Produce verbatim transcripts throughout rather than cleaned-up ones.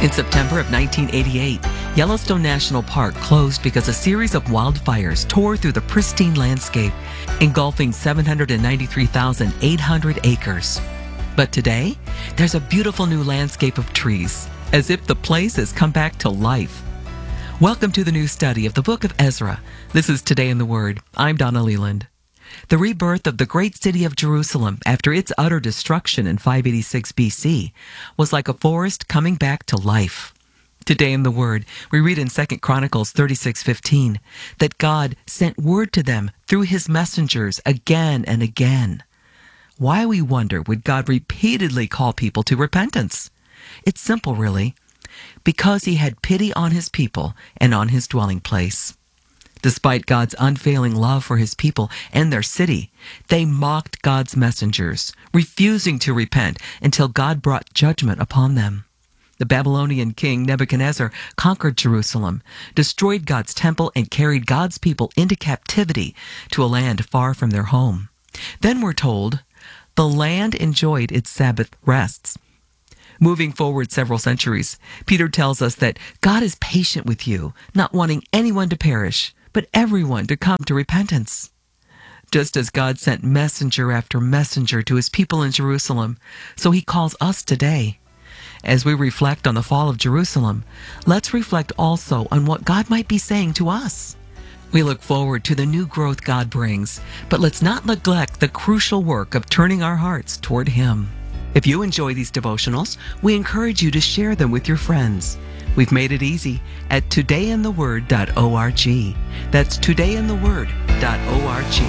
In September of nineteen eighty-eight, Yellowstone National Park closed because a series of wildfires tore through the pristine landscape, engulfing seven hundred ninety-three thousand eight hundred acres. But today, there's a beautiful new landscape of trees, as if the place has come back to life. Welcome to the new study of the book of Ezra. This is Today in the Word. I'm Donna Leland. The rebirth of the great city of Jerusalem after its utter destruction in five eighty-six B C was like a forest coming back to life. Today in the Word, we read in Second Chronicles thirty-six fifteen that God sent word to them through his messengers again and again. Why, we wonder, would God repeatedly call people to repentance? It's simple, really. Because he had pity on his people and on his dwelling place. Despite God's unfailing love for his people and their city, they mocked God's messengers, refusing to repent until God brought judgment upon them. The Babylonian king Nebuchadnezzar conquered Jerusalem, destroyed God's temple, and carried God's people into captivity to a land far from their home. Then we're told, the land enjoyed its Sabbath rests. Moving forward several centuries, Peter tells us that God is patient with you, not wanting anyone to perish, but everyone to come to repentance. Just as God sent messenger after messenger to his people in Jerusalem, so he calls us today. As we reflect on the fall of Jerusalem, let's reflect also on what God might be saying to us. We look forward to the new growth God brings, but let's not neglect the crucial work of turning our hearts toward him. If you enjoy these devotionals, we encourage you to share them with your friends. We've made it easy at today in the word dot org. That's today in the word dot org.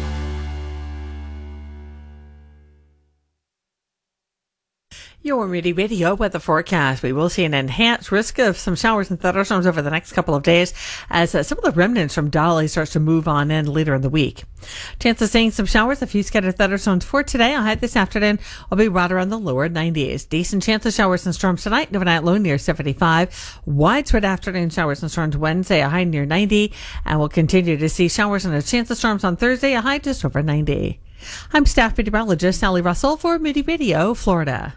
Your Moody Radio weather forecast. We will see an enhanced risk of some showers and thunderstorms over the next couple of days as uh, some of the remnants from Dolly starts to move on in later in the week. Chance of seeing some showers, a few scattered thunderstorms for today. I'll head this afternoon. I'll be right around the lower nineties. Decent chance of showers and storms tonight. Overnight low near seventy-five. Widespread afternoon showers and storms Wednesday, a high near ninety. And we'll continue to see showers and a chance of storms on Thursday, a high just over ninety. I'm staff meteorologist Sally Russell for Moody Radio, Florida.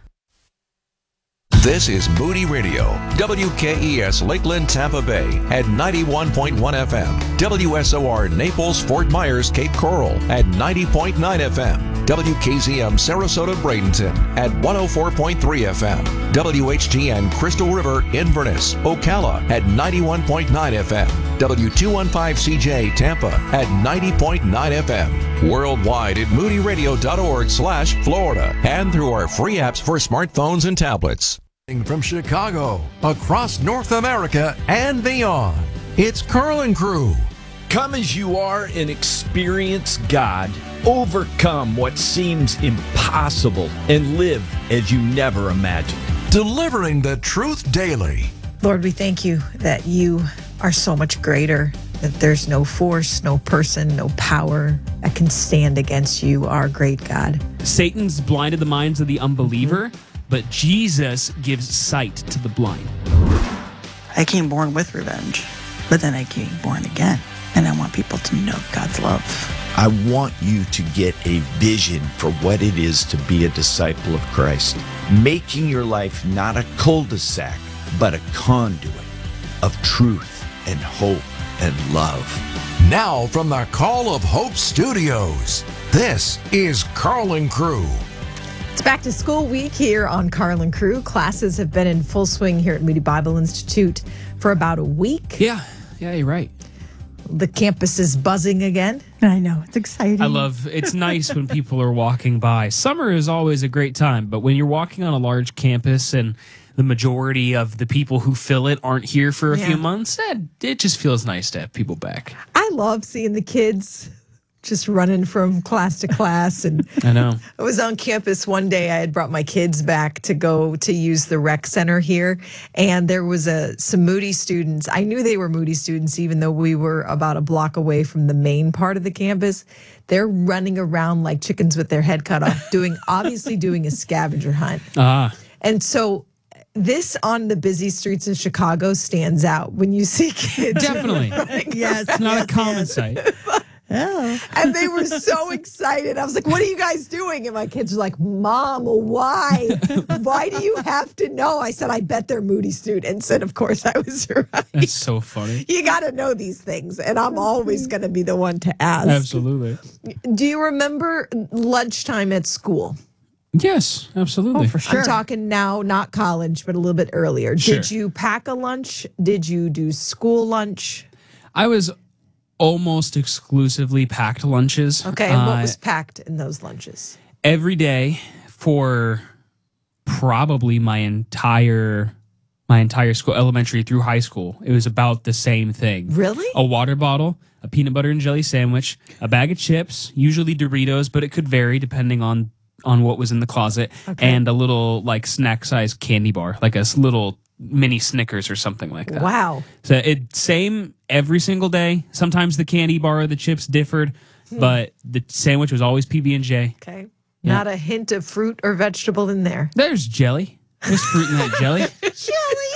This is Moody Radio, W K E S Lakeland, Tampa Bay at ninety-one point one F M, W S O R Naples, Fort Myers, Cape Coral at ninety point nine F M, W K Z M Sarasota, Bradenton at one oh four point three F M, W H T N Crystal River, Inverness, Ocala at ninety-one point nine F M, W two fifteen C J Tampa at ninety point nine F M, worldwide at moody radio dot org slash Florida, and through our free apps for smartphones and tablets. From Chicago, across North America, and beyond, it's Carl and Crew. Come as you are and experience God. Overcome what seems impossible and live as you never imagined. Delivering the truth daily. Lord, we thank you that you are so much greater, that there's no force, no person, no power that can stand against you, our great God. Satan's blinded the minds of the unbeliever, mm-hmm. but Jesus gives sight to the blind. I came born with revenge, but then I came born again, and I want people to know God's love. I want you to get a vision for what it is to be a disciple of Christ, making your life not a cul-de-sac, but a conduit of truth and hope and love. Now from the Call of Hope Studios, this is Carl and Crew. It's back to school week here on Carl and Crew. Classes have been in full swing here at Moody Bible Institute for about a week. Yeah, yeah, you're right. The campus is buzzing again. I know, it's exciting. I love, it's nice when people are walking by. Summer is always a great time, but when you're walking on a large campus and the majority of the people who fill it aren't here for a yeah. few months, eh, it just feels nice to have people back. I love seeing the kids just running from class to class. And I know. I was on campus one day. I had brought my kids back to go to use the rec center here. And there was a some Moody students. I knew they were Moody students, even though we were about a block away from the main part of the campus. They're running around like chickens with their head cut off, doing obviously doing a scavenger hunt. Ah. And so this on the busy streets of Chicago stands out when you see kids. Definitely. Yes. It's not yes, a common yes. sight. Oh. And they were so excited. I was like, what are you guys doing? And my kids were like, Mom, why? Why do you have to know? I said, I bet they're Moody students. And of course, I was right. That's so funny. You got to know these things. And I'm always going to be the one to ask. Absolutely. Do you remember lunchtime at school? Yes, absolutely. Oh, for sure. I'm talking now, not college, but a little bit earlier. Sure. Did you pack a lunch? Did you do school lunch? I was almost exclusively packed lunches. Okay, and what Uh, was packed in those lunches? every day for probably my entire my entire school, elementary through high school. It was about the same thing. Really? A water bottle, a peanut butter and jelly sandwich, a bag of chips, usually Doritos, but it could vary depending on on what was in the closet, Okay. and a little like snack size candy bar, like a s- little mini Snickers or something like that. Wow. So it same every single day. Sometimes the candy bar or the chips differed, Hmm. but the sandwich was always P B and J. Okay. Yeah. Not a hint of fruit or vegetable in there. There's jelly. There's fruit in that jelly. Jelly.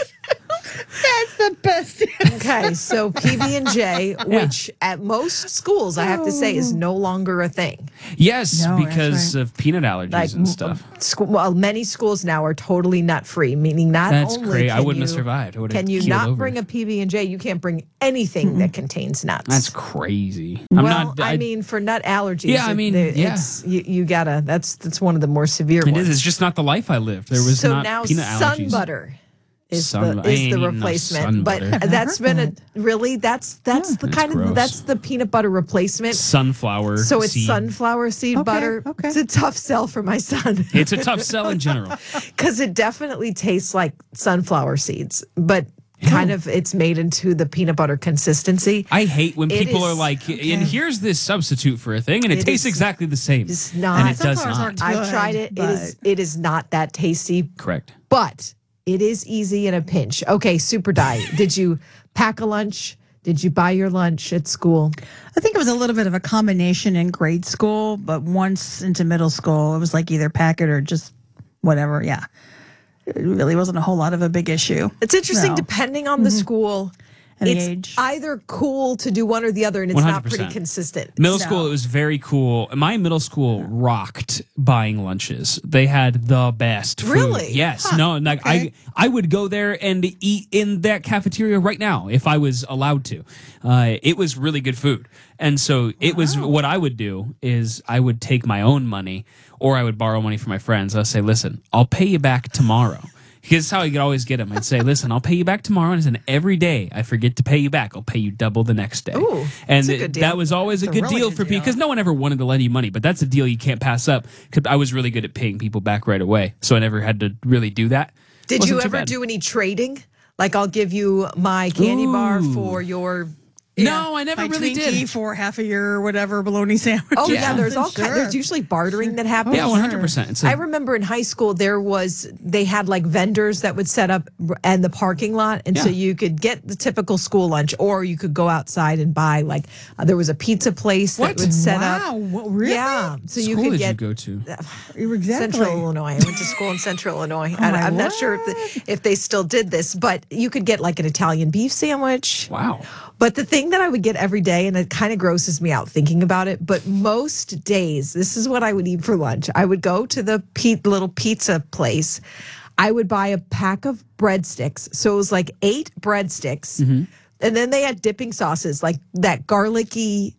That's the best. Okay, so P B and J, which at most schools, I have to say, is no longer a thing. Yes, No, that's because right. of peanut allergies Like and stuff. School, well, many schools now are totally nut free, meaning not That's only great. I can wouldn't have you- survived. I would have Can you keeled not over. bring a P B and J? You can't bring anything that contains nuts. That's crazy. I'm well, not. I, mean, for nut allergies, Yeah, I mean, it- yeah. it's, you, you gotta. That's that's one of the more severe it ones. is. It's just not the life I lived. There was so not now peanut sun allergies. butter is Sun- the I is ain't the eating no replacement, sun but butter. that's been a really that's that's the That's kind gross. of that's the peanut butter replacement. Sunflower. So it's seed. sunflower seed Okay, butter. okay. It's a tough sell for my son. It's a tough sell in general. Because it definitely tastes like sunflower seeds, but kind of it's made into the peanut butter consistency. I hate when It people is- are like, and here's this substitute for a thing, and it, It tastes is- exactly the same. It's not. And it does Sunflowers not. aren't I've good, tried it. It is it is not that tasty, Correct. but it is easy in a pinch. Okay, super diet. Did you pack a lunch? Did you buy your lunch at school? I think it was a little bit of a combination in grade school, but once into middle school, it was like either pack it or just whatever. Yeah. It really wasn't a whole lot of a big issue. It's interesting, No. depending on the school. And the it's age. either cool to do one or the other, and it's not pretty one hundred percent. consistent. Middle So- school, it was very cool. My middle school rocked buying lunches. They had the best food. Really? Yes. Huh. No, like Okay. I, I would go there and eat in that cafeteria right now if I was allowed to. Uh, it was really good food. And so it was what I would do is I would take my own money or I would borrow money from my friends. I'll say, listen, I'll pay you back tomorrow. Because how you could always get them. I'd say, listen, I'll pay you back tomorrow. And then every day I forget to pay you back, I'll pay you double the next day. Ooh, and that's a it- good deal. that was always a That's a good really deal good for people deal. because no one ever wanted to lend you money. But that's a deal you can't pass up. Because I was really good at paying people back right away. So I never had to really do that. Did Wasn't you too ever bad. do any trading? Like, I'll give you my candy bar Ooh. for your. No, I never My really Twinkie did. for half a year or whatever bologna sandwich. Oh yeah, Yeah. there's all Sure. kind. There's usually bartering that happens. Yeah, one hundred percent. It's a- I remember in high school there was they had like vendors that would set up r- and the parking lot, and so Yeah. you could get the typical school lunch, or you could go outside and buy like uh, there was a pizza place What? that would set Wow, up. what, really? Yeah, so you school could did get you go to? Exactly. Central Illinois. I went to school in Central Illinois. I, my I'm not sure if the, if they still did this, but you could get like an Italian beef sandwich. Wow. But the thing that I would get every day, and it kind of grosses me out thinking about it, but most days, this is what I would eat for lunch. I would go to the pe- little pizza place. I would buy a pack of breadsticks. So it was like eight breadsticks. And then they had dipping sauces, like that garlicky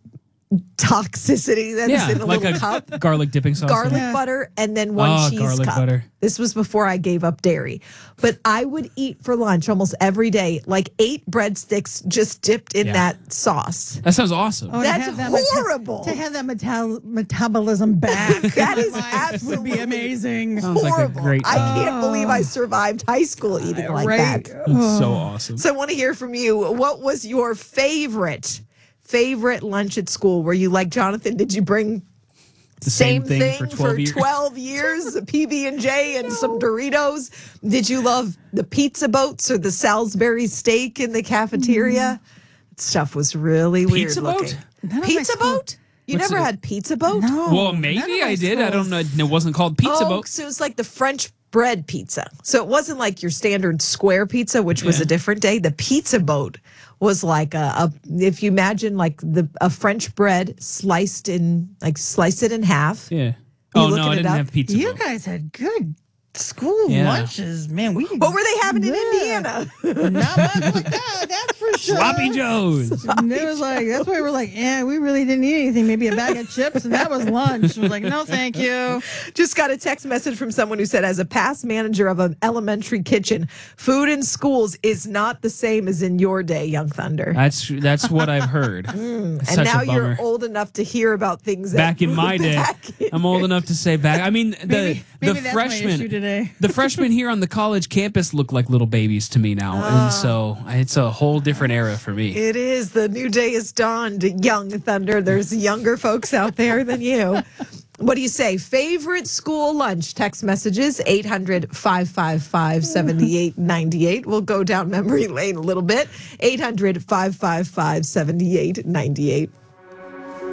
toxicity that is Yeah, in a like little a cup. garlic dipping sauce. Garlic Yeah. butter and then one Oh, cheese garlic cup. butter. This was before I gave up dairy. But I would eat for lunch almost every day, like eight breadsticks just dipped in Yeah. that sauce. That sounds awesome. Oh, to That's have that meta- horrible. to have that metal- metabolism back. That in is my life absolutely would be amazing. Sounds like a Horrible. great I time. can't believe I survived high school eating like right. that. That's so awesome. So I want to hear from you. What was your favorite, favorite lunch at school? Were you like Jonathan? Did you bring The same thing thing for twelve years. twelve years, a P B and J and some Doritos? Did you love the pizza boats or the Salisbury steak in the cafeteria? Stuff was really weird Pizza looking. boat? None of my Pizza school- boat? You What's never it? had pizza boat? No. Well, none maybe of my I did. I don't know. schools- It wasn't called pizza oh, boat. so it was like the French bread pizza. So it wasn't like your standard square pizza, which was Yeah. a different day. The pizza boat was like a, a if you imagine like the a French bread sliced in, like slice it in half. Yeah. You Oh, looking no, I it didn't up? have pizza. You boat. guys had good school Yeah. lunches, man. We What were they having in Yeah. Indiana? Not much like that, that's for sure. Sloppy Joe's. And it was like, that's why we're like, yeah, we really didn't eat anything. Maybe a bag of chips, and that was lunch. It was like, no, thank you. Just got a text message from someone who said, as a past manager of an elementary kitchen, food in schools is not the same as in your day, Young Thunder. That's that's what I've heard. It's and such now a bummer. you're old enough to hear about things that Back in my day, back in I'm old enough to say back. I mean, the Maybe, maybe the that's my issue freshmen, today. the freshmen here on the college campus look like little babies to me now, and so it's a whole different era for me. It is. The new day is dawned, Young Thunder. There's younger folks out there than you. What do you say? Favorite school lunch? Text messages, eight hundred, five five five, seven eight nine eight. We'll go down memory lane a little bit. eight hundred, five five five, seven eight nine eight.